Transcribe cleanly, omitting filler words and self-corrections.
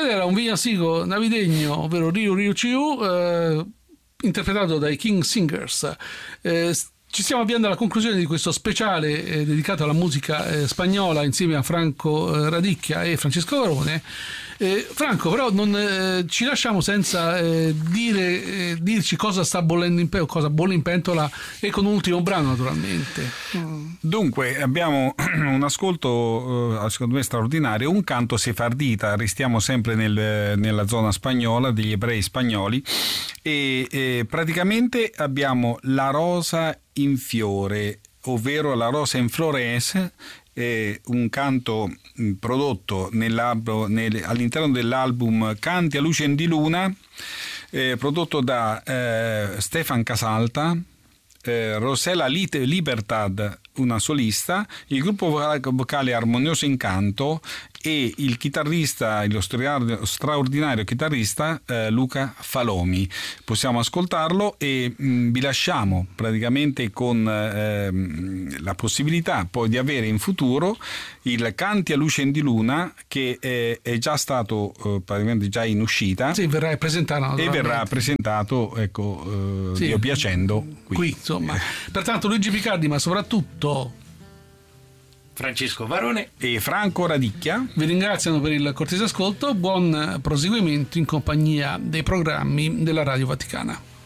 Quello era un villancico navideño, ovvero Riu Riu Ciu, interpretato dai King Singers. Ci stiamo avviando alla conclusione di questo speciale dedicato alla musica spagnola insieme a Franco Radicchia e Francesco Varone. Franco, però non ci lasciamo senza dirci cosa sta bollendo in cosa bolle in pentola, e con un ultimo brano naturalmente. Dunque abbiamo un ascolto secondo me straordinario, un canto sefardita. Restiamo sempre nella zona spagnola, degli ebrei spagnoli, e praticamente abbiamo La rosa in fiore, ovvero La rosa in flores, un canto prodotto all'interno dell'album Canti a luce di luna, prodotto da Stefan Casalta, Rosella Libertad, una solista, il gruppo vocale Armonioso Incanto e il chitarrista, lo straordinario chitarrista Luca Falomi. Possiamo ascoltarlo e vi lasciamo praticamente con la possibilità poi di avere in futuro il Canti a luce di luna, che è già stato praticamente già in uscita. Sì, verrà presentato e verrà presentato, ecco, sì, Dio piacendo qui insomma. Pertanto Luigi Picardi, ma soprattutto Francesco Varone e Franco Radicchia vi ringraziano per il cortese ascolto. Buon proseguimento in compagnia dei programmi della Radio Vaticana.